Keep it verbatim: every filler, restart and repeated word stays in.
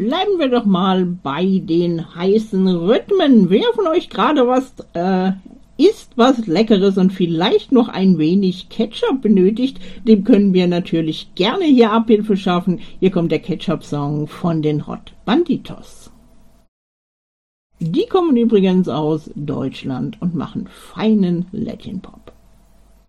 bleiben wir doch mal bei den heißen Rhythmen. Wer von euch gerade was äh, isst, was Leckeres und vielleicht noch ein wenig Ketchup benötigt, dem können wir natürlich gerne hier Abhilfe schaffen. Hier kommt der Ketchup-Song von den Hot Banditos. Die kommen übrigens aus Deutschland und machen feinen Latin Pop.